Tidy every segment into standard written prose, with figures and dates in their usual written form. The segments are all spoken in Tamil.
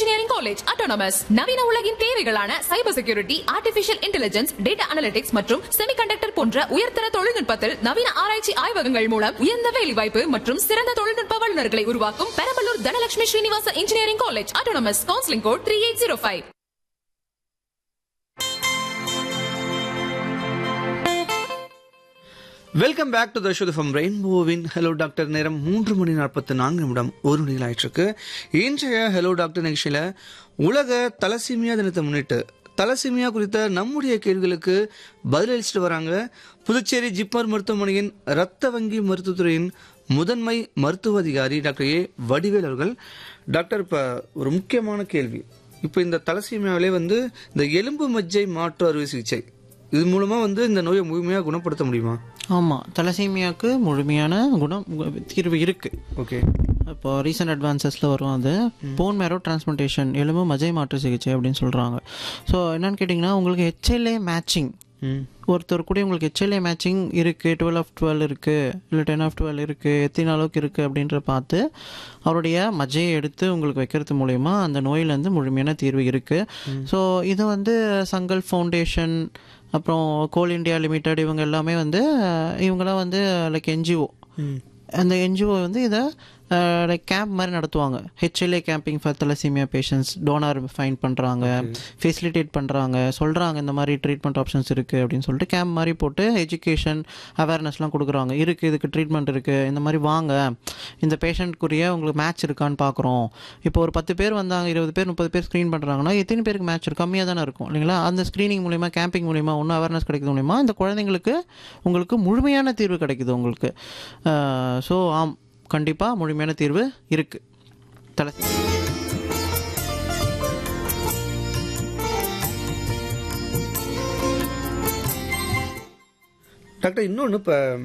Engineering college autonomous. நவீன உலகின் தேவைகளான cyber security, artificial intelligence, data analytics மற்றும் செமிகண்டக்டர் போன்ற உயர்தர தொழில்நுட்பத்தில் நவீன ஆராய்ச்சி ஆய்வகங்கள் மூலம் உயர்ந்த வேலைவாய்ப்பு மற்றும் சிறந்த தொழில்நுட்ப வல்லுநர்களை உருவாக்கும் Perambalur Dhanalakshmi Srinivasa engineering college autonomous. Counselling code 3805. Welcome back to the show from ரெயின்போவின் hello doctor. நேரம் 3:44 1 மணி ஆயிட்டிருக்கு. இன்றைய ஹலோ டாக்டர் நிகழ்ச்சியில் உலக தலசீமியா தினத்தை முன்னிட்டு தலசீமியா குறித்த நம்முடைய கேள்விகளுக்கு பதிலளிச்சுட்டு வராங்க புதுச்சேரி ஜிப்மர் மருத்துவமனையின் இரத்த வங்கி மருத்துவத்துறையின் முதன்மை மருத்துவ அதிகாரி டாக்டர் ஏ வடிவேல் அவர்கள். டாக்டர், இப்போ ஒரு முக்கியமான கேள்வி. இப்போ இந்த தலசீமியாவிலே இந்த எலும்பு மஜ்ஜை மாற்று அறுவை சிகிச்சை இது மூலமா இந்த நோயை முழுமையாக குணப்படுத்த முடியுமா? ஆமாம், தலசீமியாவுக்கு முழுமையான தீர்வு இருக்குது. ஓகே. இப்போ ரீசன்ட் அட்வான்சஸில் வரும் அது போன் மேரோ டிரான்ஸ்பிளான்டேஷன், எலும்பு மஜ்ஜை மாற்று சிகிச்சை அப்படின்னு சொல்கிறாங்க. ஸோ என்னன்னு கேட்டிங்கன்னா, உங்களுக்கு HLA மேட்சிங், ஒருத்தர் கூட உங்களுக்கு HLA மேட்சிங் இருக்குது, 12/12 இருக்குது, இல்லை 10/12 இருக்குது, எத்தனை அளவுக்கு இருக்குது அப்படின்ற பார்த்து அவருடைய மஜ்ஜையை எடுத்து உங்களுக்கு வைக்கிறது மூலயமா அந்த நோயிலேருந்து முழுமையான தீர்வு இருக்குது. ஸோ இது சங்கல் ஃபவுண்டேஷன், அப்புறம் கோல் இண்டியா லிமிடெட், இவங்க எல்லாமே இவங்களாம் லைக் NGO, அந்த NGO இதை லைக் கேம்ப் மாதிரி நடத்துவாங்க. HLA camping for thalassemia patients, donor find பண்ணுறாங்க, ஃபெசிலிட்டேட் பண்ணுறாங்க, சொல்கிறாங்க இந்த மாதிரி ட்ரீட்மெண்ட் ஆப்ஷன்ஸ் இருக்குது அப்படின்னு சொல்லிட்டு கேம்ப் மாதிரி போட்டு எஜுகேஷன் அவேர்னஸ்லாம் கொடுக்குறாங்க. இருக்குது, இதுக்கு ட்ரீட்மெண்ட் இருக்குது, இந்த மாதிரி வாங்க, இந்த பேஷண்ட்க்குரிய உங்களுக்கு மேட்ச் இருக்கான்னு பார்க்குறோம். இப்போ ஒரு 10 பேர் வந்தாங்க, 20 பேர் 30 பேர் ஸ்க்ரீன் பண்ணுறாங்கன்னா எத்தனை பேருக்கு மேட்ச் இருக்கும்? கம்மியாக தானே இருக்கும் இல்லைங்களா? அந்த ஸ்க்ரீனிங் மூலிமா, கேம்பிங் மூலிமா, ஒன்றும் அவேர்னஸ் கிடைக்கிறது மூலிமா இந்த குழந்தைங்களுக்கு உங்களுக்கு முழுமையான தீர்வு கிடைக்குது உங்களுக்கு. ஸோ ஆம், கண்டிப்பாக முழுமையான தீர்வு இருக்குது. டாக்டர், இன்னொன்று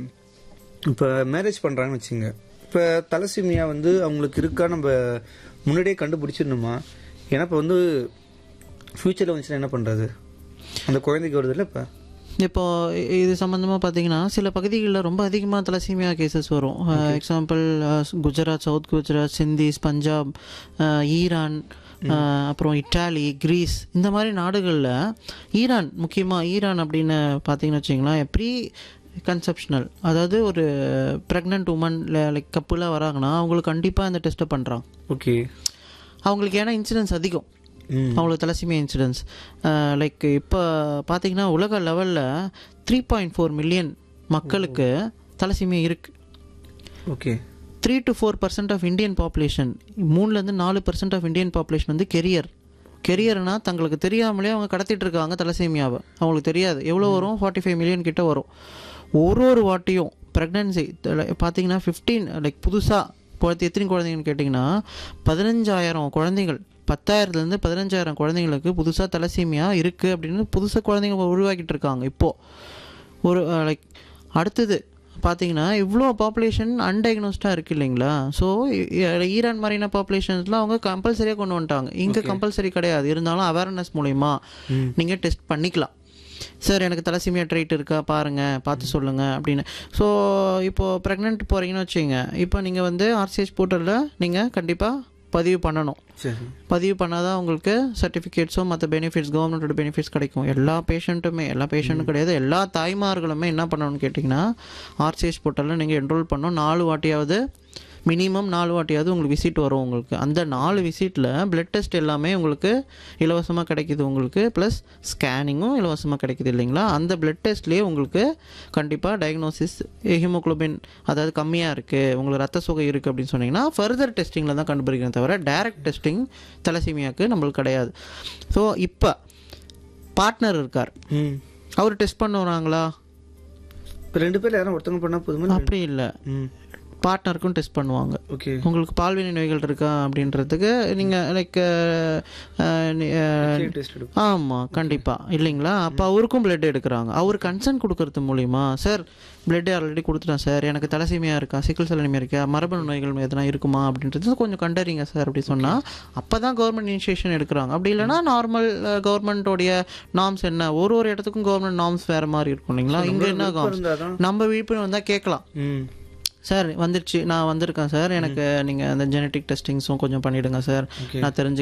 இப்போ மேரேஜ் பண்ணுறாங்கன்னு வச்சுங்க, இப்போ தலசீமியா அவங்களுக்கு இருக்கா நம்ம முன்னாடியே கண்டுபிடிச்சிடணுமா? ஏன்னா இப்போ ஃப்யூச்சரில் வந்துச்சுன்னா என்ன பண்ணுறது? அந்த குழந்தைக்கு வருது இல்லை இப்போ இது சம்மந்தமாக பார்த்தீங்கன்னா சில பகுதிகளில் ரொம்ப அதிகமாக தலசீமியா கேசஸ் வரும். Example Gujarat, south Gujarat, Cindy's, Punjab, Iran, அப்புறம் இட்டாலி, கிரீஸ், இந்த மாதிரி நாடுகளில் ஈரான், முக்கியமாக ஈரான் அப்படின்னு பார்த்தீங்கன்னு வச்சிங்களேன், ப்ரீ கன்செப்ஷனல், அதாவது ஒரு ப்ரெக்னென்ட் உமன் லைக் கப்புலாம் வராங்கன்னா அவங்களுக்கு கண்டிப்பாக இந்த டெஸ்ட்டை பண்ணுறாங்க. ஓகே. அவங்களுக்கு ஏன்னா இன்சிடென்ஸ் அதிகம், அவங்களுக்கு தலசீமியா இன்சிடென்ஸ். லைக் இப்போ பார்த்தீங்கன்னா உலக லெவலில் 3.4 மில்லியன் மக்களுக்கு தலசீமியா இருக்குது. Okay. 3 to 4% of Indian population, 3-4% of Indian population கெரியர்னா தங்களுக்கு தெரியாமலே அவங்க கடத்திட்டு இருக்காங்க தலசீமியாவை. அவங்களுக்கு தெரியாது. எவ்வளோ வரும்? 45 மில்லியன் கிட்ட வரும். ஒரு வாட்டியும் ப்ரெக்னன்சி பார்த்தீங்கன்னா 15 லைக் புதுசாக எத்தனை குழந்தைங்கன்னு கேட்டிங்கன்னா 15,000 குழந்தைகள், 10,000 15,000 குழந்தைங்களுக்கு புதுசாக தலசீமியா இருக்குது அப்படின்னு புதுசாக குழந்தைங்க உருவாக்கிட்டு இருக்காங்க இப்போது. ஒரு லைக் அடுத்தது பார்த்தீங்கன்னா இவ்வளோ பாப்புலேஷன் அன்டயக்னோஸ்டாக இருக்குது இல்லைங்களா? ஸோ ஈரான் மாதிரியான பாப்புலேஷன்ஸ்லாம் அவங்க கம்பல்சரியாக கொண்டு வந்துட்டாங்க. இங்கே கம்பல்சரி கிடையாது, இருந்தாலும் அவேர்னஸ் மூலயமா நீங்கள் டெஸ்ட் பண்ணிக்கலாம். சார், எனக்கு தலசீமியா ட்ரைட் இருக்கா பாருங்கள், பார்த்து சொல்லுங்கள் அப்படின்னு. ஸோ இப்போது ப்ரெக்னென்ட் போகிறீங்கன்னு வச்சுங்க, இப்போ நீங்கள் RCH போர்ட்டலில் நீங்கள் கண்டிப்பாக பதிவு பண்ணணும். பதிவு பண்ணால் தான் உங்களுக்கு சர்டிஃபிகேட்ஸோ மற்ற பெனிஃபிட்ஸ், கவர்மெண்ட்டோட பெனிஃபிட்ஸ் கிடைக்கும். எல்லா பேஷண்ட்டும் கிடையாது, எல்லா தாய்மார்களுமே என்ன பண்ணணும்னு கேட்டிங்கன்னா RCH போர்ட்டலில் நீங்கள் என்ரோல் பண்ணணும். 4 வாட்டியாவது, மினிமம் 4 வாட்டியாவது உங்களுக்கு விசிட் வரும். உங்களுக்கு அந்த 4 விசிட்டில் பிளட் டெஸ்ட் எல்லாமே உங்களுக்கு இலவசமாக கிடைக்கிது உங்களுக்கு, ப்ளஸ் ஸ்கேனிங்கும் இலவசமாக கிடைக்கிது இல்லைங்களா? அந்த பிளட் டெஸ்ட்லேயே உங்களுக்கு கண்டிப்பாக டயக்னோசிஸ் ஹீமோக்ளோபின் அதாவது கம்மியாக இருக்குது, உங்களுக்கு ரத்த சோகை இருக்குது அப்படின்னு சொன்னீங்கன்னா ஃபர்தர் டெஸ்டிங்கில் தான் கண்டுபிடிக்கிறேன் தவிர டைரக்ட் டெஸ்டிங் தலசீமியாவுக்கு நம்மளுக்கு கிடையாது. ஸோ இப்போ பார்ட்னர் இருக்கார், அவர் டெஸ்ட் பண்ணுறாங்களா? 2 பேர் யாரும் ஒருத்தவங்க பண்ணால் போதுமா? அப்படி இல்லை, பார்ட்னருக்கும் டெஸ்ட் பண்ணுவாங்க. ஓகே. உங்களுக்கு பால்வினை நோய்கள் இருக்கா அப்படின்றதுக்கு நீங்கள் லைக் ஆமாம் கண்டிப்பாக இல்லைங்களா? அப்போ அவருக்கும் பிளட் எடுக்கிறாங்க. அவர் கன்சர்ன் கொடுக்கறது மூலிமா, சார் பிளட் ஆல்ரெடி கொடுத்துட்டேன் சார், எனக்கு தலசீமியா இருக்கா, சிக்கல் செல் அனீமியா இருக்கா, மரபணு நோய்கள் எதனா இருக்குமா அப்படின்றது கொஞ்சம் கண்டறிங்க சார் அப்படி சொன்னால் அப்போ தான் கவர்மெண்ட் இனிஷியேஷன் எடுக்கிறாங்க. அப்படி இல்லைனா நார்மல் கவர்மெண்ட்டோடைய நார்ம்ஸ் என்ன, ஒரு இடத்துக்கும் கவர்மெண்ட் நார்ம்ஸ் வேறு மாதிரி இருக்கும் இல்லைங்களா? இங்கே என்ன நம்ம விழிப்புணர்வு வந்தால் கேட்கலாம். சார் வந்துருச்சு, நான் வந்திருக்கேன் சார், எனக்கு நீங்கள் அந்த ஜெனட்டிக் டெஸ்டிங்ஸும் கொஞ்சம் பண்ணிவிடுங்க சார், நான் தெரிஞ்சு